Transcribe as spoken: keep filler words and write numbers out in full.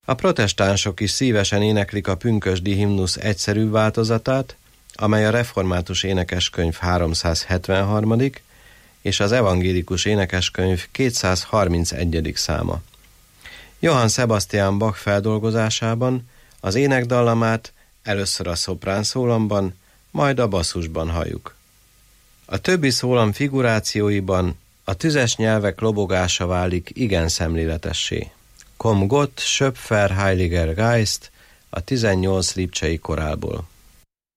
A protestánsok is szívesen éneklik a pünkösdi himnusz egyszerű változatát, amely a református énekeskönyv háromszázhetvenharmadik és az evangélikus énekeskönyv kétszázharmincegyedik száma. Johann Sebastian Bach feldolgozásában az énekdallamát először a szoprán szólamban, majd a basszusban halljuk. A többi szólam figurációiban a tüzes nyelvek lobogása válik igen szemléletessé. Komm Gott, Schöpfer, Heiliger Geist, a tizennyolc lipcsei korálból.